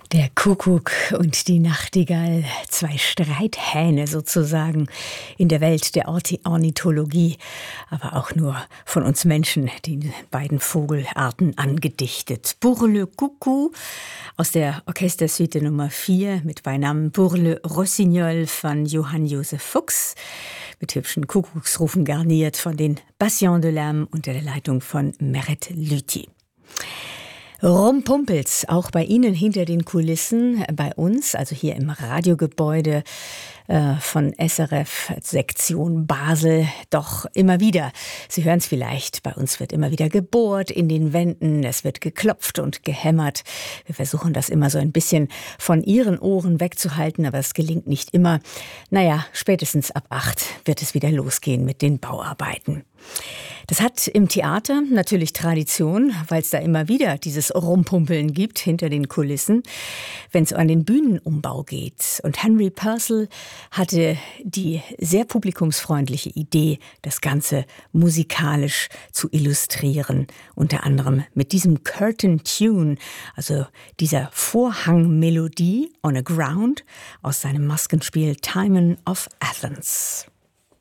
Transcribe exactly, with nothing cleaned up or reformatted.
Der Kuckuck und die Nachtigall, zwei Streithähne sozusagen in der Welt der Orthi- Ornithologie, aber auch nur von uns Menschen, den beiden Vogelarten angedichtet. Pour le Coucou aus der Orchestersuite Nummer vier mit Beinamen Pour le Rossignol von Johann Joseph Fuchs, mit hübschen Kuckucksrufen garniert von den Passions de l'âme unter der Leitung von Meret Lüthi. Rumpumpels, auch bei Ihnen hinter den Kulissen, bei uns, also hier im Radiogebäude äh, von S R F Sektion Basel, doch immer wieder. Sie hören es vielleicht, bei uns wird immer wieder gebohrt in den Wänden, es wird geklopft und gehämmert. Wir versuchen das immer so ein bisschen von Ihren Ohren wegzuhalten, aber es gelingt nicht immer. Naja, spätestens ab acht wird es wieder losgehen mit den Bauarbeiten. Das hat im Theater natürlich Tradition, weil es da immer wieder dieses Rumpumpeln gibt hinter den Kulissen, wenn es an den Bühnenumbau geht. Und Henry Purcell hatte die sehr publikumsfreundliche Idee, das Ganze musikalisch zu illustrieren. Unter anderem mit diesem Curtain Tune, also dieser Vorhangmelodie on a Ground aus seinem Maskenspiel Timon of Athens.